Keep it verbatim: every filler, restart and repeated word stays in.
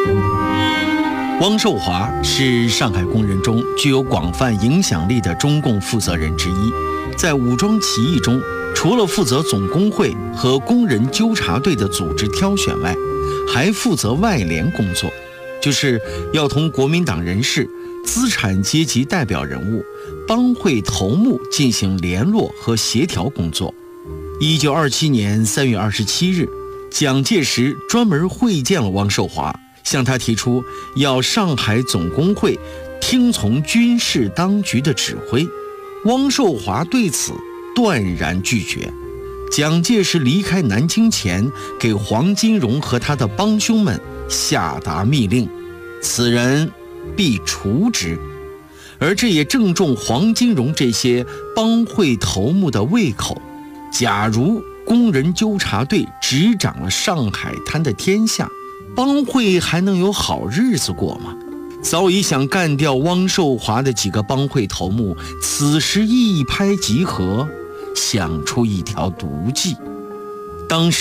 汪寿华是上海工人中具有广泛影响力的中共负责人之一。在武装起义中，除了负责总工会和工人纠察队的组织挑选外，还负责外联工作，就是要同国民党人士、资产阶级代表人物、帮会头目进行联络和协调工作。一九二七年三月二十七日，蒋介石专门会见了汪寿华，向他提出要上海总工会听从军事当局的指挥。汪寿华对此断然拒绝。蒋介石离开南京前，给黄金荣和他的帮凶们下达密令，此人必除之。而这也正中黄金荣这些帮会头目的胃口。假如工人纠察队执掌了上海滩的天下，帮会还能有好日子过吗？早已想干掉汪寿华的几个帮会头目，此时一拍即合，想出一条毒计。当时